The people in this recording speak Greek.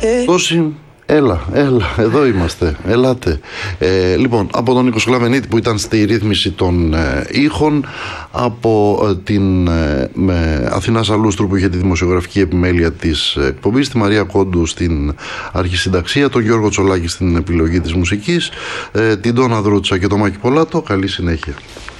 Τόση, έλα, εδώ είμαστε, ελάτε. Λοιπόν, από τον Νίκο Σκλαβενίτη που ήταν στη ρύθμιση των ήχων, από την Αθηνά Σαλούστρου που είχε τη δημοσιογραφική επιμέλεια της εκπομπής, τη Μαρία Κόντου στην αρχισυνταξία, τον Γιώργο Τσολάκη στην επιλογή της μουσικής, την Τόνα Δρούτσα και τον Μάκη Πολάτο. Καλή συνέχεια.